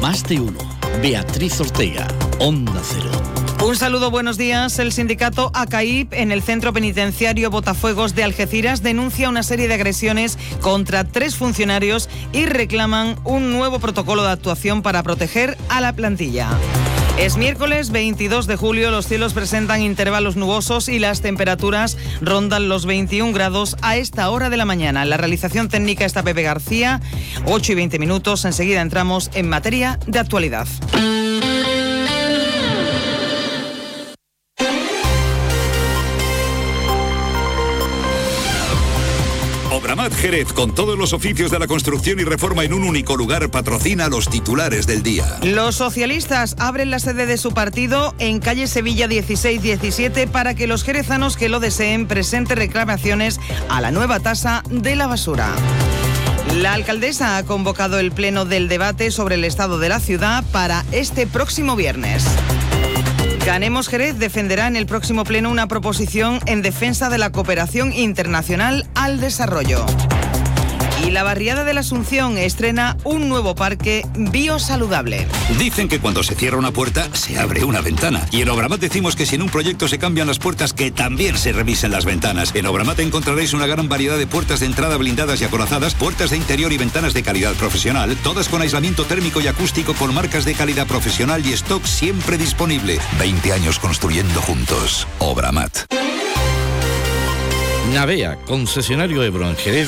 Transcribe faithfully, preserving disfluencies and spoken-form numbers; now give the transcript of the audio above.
Más de uno. Beatriz Ortega, Onda Cero. Un saludo, buenos días. El sindicato A C A I P en el centro penitenciario Botafuegos de Algeciras denuncia una serie de agresiones contra tres funcionarios y reclaman un nuevo protocolo de actuación para proteger a la plantilla. Es miércoles veintidós de julio, los cielos presentan intervalos nubosos y las temperaturas rondan los veintiún grados a esta hora de la mañana. En la realización técnica está Pepe García, ocho y veinte minutos. Enseguida entramos en materia de actualidad. Obramat Jerez, con todos los oficios de la construcción y reforma en un único lugar, patrocina a los titulares del día. Los socialistas abren la sede de su partido en calle Sevilla dieciséis diecisiete para que los jerezanos que lo deseen presenten reclamaciones a la nueva tasa de la basura. La alcaldesa ha convocado el pleno del debate sobre el estado de la ciudad para este próximo viernes. Ganemos Jerez defenderá en el próximo pleno una proposición en defensa de la cooperación internacional al desarrollo. Y la barriada de la Asunción estrena un nuevo parque biosaludable. Dicen que cuando se cierra una puerta, se abre una ventana. Y en Obramat decimos que si en un proyecto se cambian las puertas, que también se revisen las ventanas. En Obramat encontraréis una gran variedad de puertas de entrada blindadas y acorazadas, puertas de interior y ventanas de calidad profesional, todas con aislamiento térmico y acústico con marcas de calidad profesional y stock siempre disponible. veinte años construyendo juntos. Obramat. Navea, concesionario Ebro en Jerez,